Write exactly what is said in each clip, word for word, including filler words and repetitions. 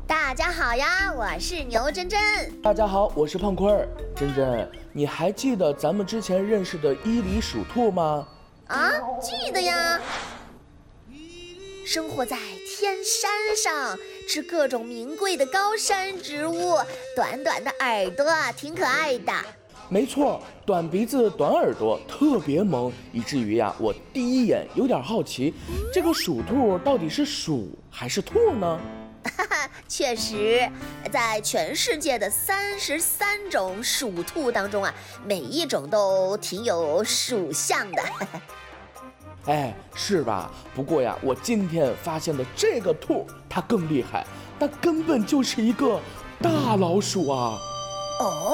大家好呀，我是牛真真。 大家好，我是胖坤儿。真真，你还记得咱们之前认识的伊犁鼠兔吗？ 啊，记得呀。生活在天山上，吃各种名贵的高山植物，短短的耳朵挺可爱的。 没错，短鼻子短耳朵特别萌，以至于呀，我第一眼有点好奇，这个鼠兔到底是鼠还是兔呢？ 确实，在全世界的三十三种鼠兔当中啊，每一种都挺有属相的。 哎，是吧？不过呀，我今天发现的这个兔，它更厉害，它根本就是一个大老鼠啊！ 哦，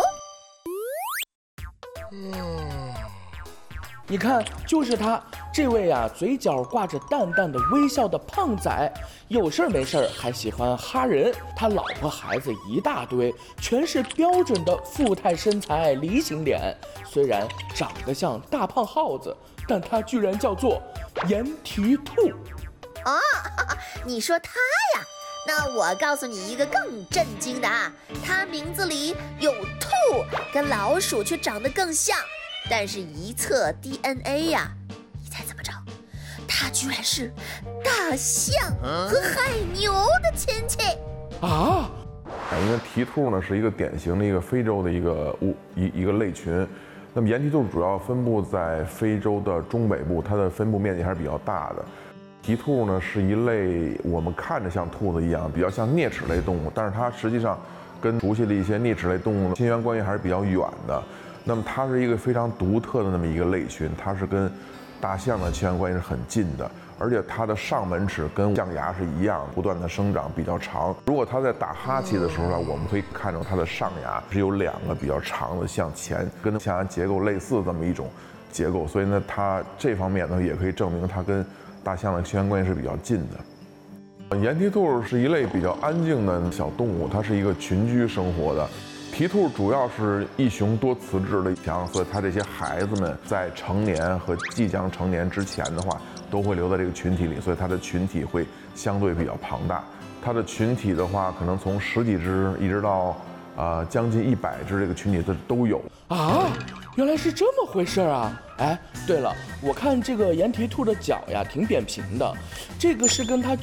嗯，你看，就是它，这位呀，嘴角挂着淡淡的微笑的胖仔，有事儿没事儿还喜欢哈人，他老婆孩子一大堆，全是标准的富态身材梨形脸，虽然长得像大胖耗子，但它居然叫做盐蹄兔。 哦，你说它呀？那我告诉你一个更震惊的啊，它名字里有兔，跟老鼠却长得更像，但是一测 D N A 呀，你猜怎么着？它居然是大象和海牛的亲戚啊！ 因为蹄兔呢是一个典型的一个非洲的一个物一一个类群，那么盐蹄兔主要分布在非洲的中北部，它的分布面积还是比较大的。蹄兔呢是一类我们看着像兔子一样，比较像啮齿类动物，但是它实际上跟熟悉的一些啮齿类动物亲缘关系还是比较远的。那么它是一个非常独特的那么一个类群，它是跟大象的亲缘关系是很近的，而且它的上门齿跟象牙是一样，不断的生长比较长。如果它在打哈欠的时候呢，我们可以看到它的上牙是有两个比较长的向前，跟象牙结构类似这么一种结构，所以呢，它这方面呢也可以证明它跟大象的亲缘关系是比较近的。盐蹄兔是一类比较安静的小动物，它是一个群居生活的。蹄兔主要是一雄多雌质的强，所以它这些孩子们在成年和即将成年之前的话，都会留在这个群体里，所以它的群体会相对比较庞大。它的群体的话，可能从十几只一直到啊、呃、将近一百只，这个群体它都有啊。原来是这么回事啊！哎，对了，我看这个盐蹄兔的脚呀挺扁平的，这个是跟它